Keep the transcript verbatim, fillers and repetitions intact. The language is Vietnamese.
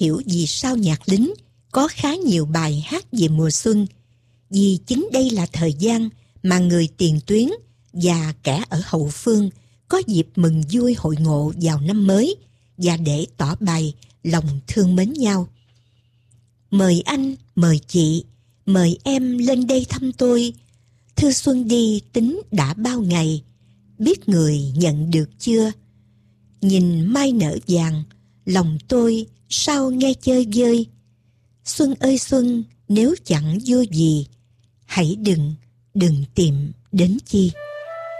hiểu vì sao nhạc lính có khá nhiều bài hát về mùa xuân, vì chính đây là thời gian mà người tiền tuyến và kẻ ở hậu phương có dịp mừng vui hội ngộ vào năm mới và để tỏ bày lòng thương mến nhau. Mời anh, mời chị, mời em lên đây thăm tôi. Thư xuân đi tính đã bao ngày, biết người nhận được chưa? Nhìn mai nở vàng, lòng tôi sao nghe chơi vơi. Xuân ơi xuân, nếu chẳng vui gì, hãy đừng, đừng tìm đến chi.